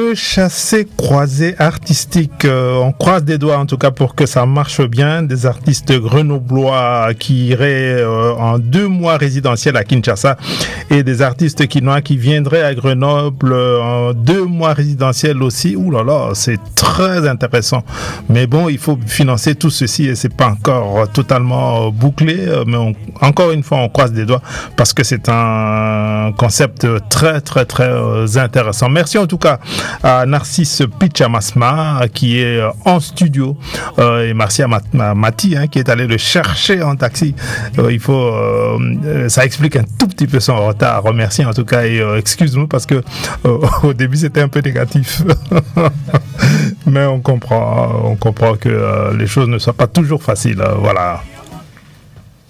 fameux chassé-croisé artistique. On croise des doigts en tout cas pour que ça marche bien. Des artistes grenoblois qui iraient en 2 mois résidentiels à Kinshasa et des artistes quinois qui viendraient à Grenoble en 2 mois résidentiels aussi. Ouh là là, c'est très intéressant. Mais bon, il faut financer tout ceci et c'est pas encore totalement bouclé. Mais encore une fois, on croise des doigts parce que c'est un concept très intéressant. Merci en tout cas à Narcisse Pichamasma qui est en studio et merci à Mati qui est allé le chercher en taxi. Ça explique un tout petit peu son retard. Merci en tout cas et excuse-nous parce que au début c'était un peu négatif. Mais on comprend que les choses ne soient pas toujours faciles. Voilà.